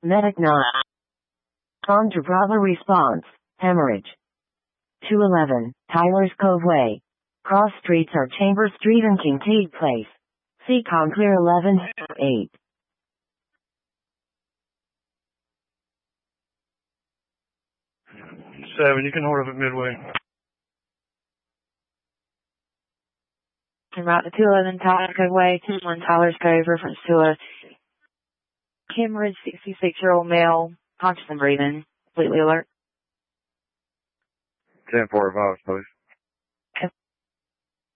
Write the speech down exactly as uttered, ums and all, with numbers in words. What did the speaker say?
Medic nine. On to Bravo response. Hemorrhage. two eleven, Tyler's Cove Way. Cross streets are Chambers Street and Kincaid Place. C C O M clear eleven eight. Seven, you can hold up at Midway. En route to two eleven Tyler's Cove Way, two one Tyler's Cove, reference to a hemorrhage, sixty-six-year-old male, conscious and breathing, completely alert. ten four, five, please.